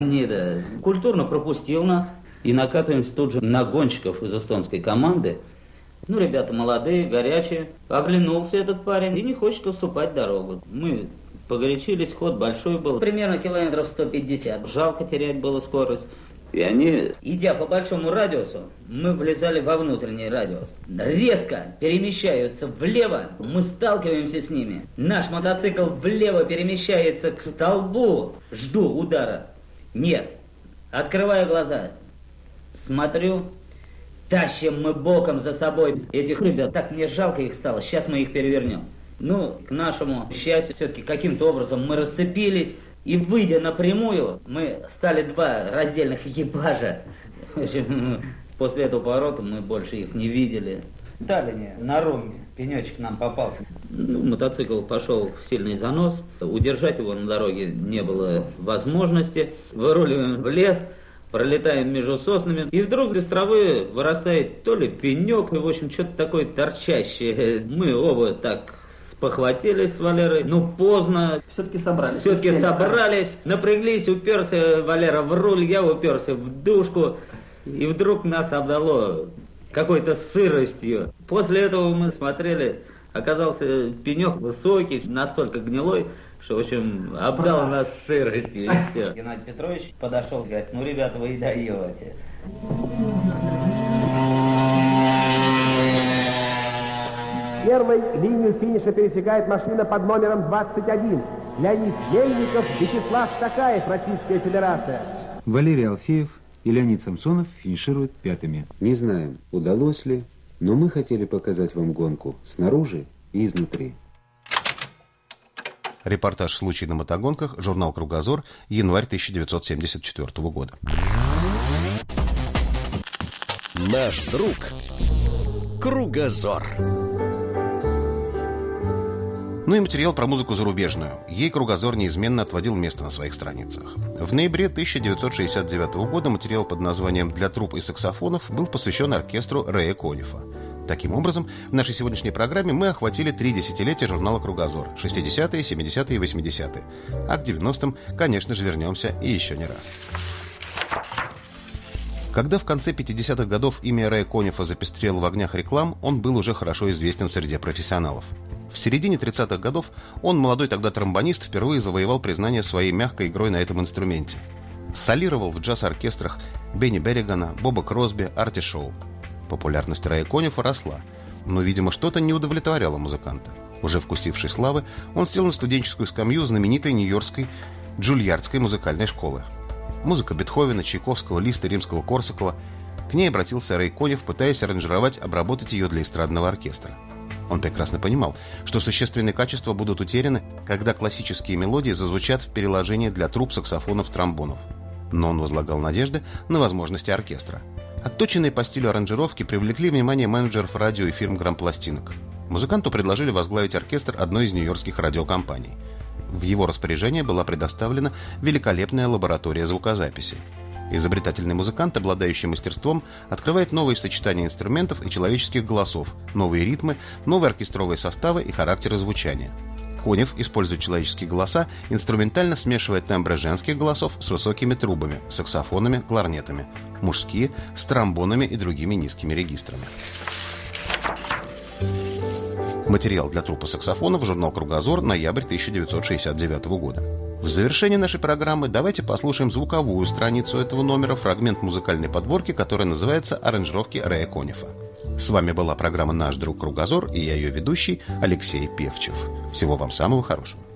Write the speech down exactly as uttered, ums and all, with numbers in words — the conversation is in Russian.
Не, да. Культурно пропустил нас. И накатываемся тут же на гонщиков из эстонской команды. Ну, ребята молодые, горячие. Оглянулся этот парень и не хочет уступать дорогу. Мы погорячились, ход большой был. Примерно километров сто пятьдесят. Жалко терять было скорость. И они, идя по большому радиусу, мы влезали во внутренний радиус. Резко перемещаются влево, мы сталкиваемся с ними. Наш мотоцикл влево перемещается к столбу. Жду удара. Нет. Открываю глаза. Смотрю. Тащим мы боком за собой этих ребят. Так мне жалко их стало. Сейчас мы их перевернем. Ну, к нашему счастью, все-таки каким-то образом мы расцепились. И, выйдя напрямую, мы стали два раздельных экипажа. В общем, после этого поворота мы больше их не видели. Стали на руме. Пенечек нам попался. Ну, мотоцикл пошел в сильный занос. Удержать его на дороге не было возможности. Выруливаем в лес. Пролетаем между соснами, и вдруг из травы вырастает то ли пенек, в общем, что-то такое торчащее. Мы оба так спохватились с Валерой, ну поздно. Все-таки собрались. Все-таки собрались, напряглись, уперся Валера в руль, я уперся в душку, и вдруг нас обдало какой-то сыростью. После этого мы смотрели, оказался пенек высокий, настолько гнилой, что, в общем, обдал нас сыростью, и все. Геннадий Петрович подошел, говорит, ну, ребята, вы и даете. Первой линию финиша пересекает машина под номером двадцать один. Леонид Мельников, Вячеслав Такаев, Российская Федерация. Валерий Алфеев и Леонид Самсонов финишируют пятыми. Не знаем, удалось ли, но мы хотели показать вам гонку снаружи и изнутри. Репортаж «Случай на мотогонках», журнал «Кругозор», январь тысяча девятьсот семьдесят четвёртого года. Наш друг Кругозор. Ну и материал про музыку зарубежную. Ей «Кругозор» неизменно отводил место на своих страницах. В ноябре тысяча девятьсот шестьдесят девятого года материал под названием «Для труб и саксофонов» был посвящен оркестру Рэя Конифа. Таким образом, в нашей сегодняшней программе мы охватили три десятилетия журнала «Кругозор» – шестидесятые, семидесятые и восьмидесятые. А к девяностым, конечно же, вернемся и еще не раз. Когда в конце пятидесятых годов имя Рэя Конифа запестрело в огнях реклам, он был уже хорошо известен в среде профессионалов. В середине тридцатых годов он, молодой тогда тромбонист, впервые завоевал признание своей мягкой игрой на этом инструменте. Солировал в джаз-оркестрах Бенни Берригана, Боба Кросби, Арти Шоу. Популярность Рэя Конифа росла, но, видимо, что-то не удовлетворяло музыканта. Уже вкусивший славы, он сел на студенческую скамью знаменитой нью-йоркской Джульярдской музыкальной школы. Музыка Бетховена, Чайковского, Листа, Римского-Корсакова. К ней обратился Рэй Кониф, пытаясь аранжировать, обработать ее для эстрадного оркестра. Он прекрасно понимал, что существенные качества будут утеряны, когда классические мелодии зазвучат в переложении для труб, саксофонов, тромбонов. Но он возлагал надежды на возможности оркестра. Отточенные по стилю аранжировки привлекли внимание менеджеров радио и фирм грампластинок. Музыканту предложили возглавить оркестр одной из нью-йоркских радиокомпаний. В его распоряжение была предоставлена великолепная лаборатория звукозаписи. Изобретательный музыкант, обладающий мастерством, открывает новые сочетания инструментов и человеческих голосов, новые ритмы, новые оркестровые составы и характеры звучания. Кониф использует человеческие голоса, инструментально смешивая тембры женских голосов с высокими трубами, саксофонами, кларнетами, мужские с тромбонами и другими низкими регистрами. Материал для труб и саксофонов, журнал «Кругозор», ноябрь тысяча девятьсот шестьдесят девятого года. В завершении нашей программы давайте послушаем звуковую страницу этого номера, фрагмент музыкальной подборки, которая называется «Аранжировки Рэя Конифа». С вами была программа «Наш друг Кругозор» и я ее ведущий Алексей Певчев. Всего вам самого хорошего.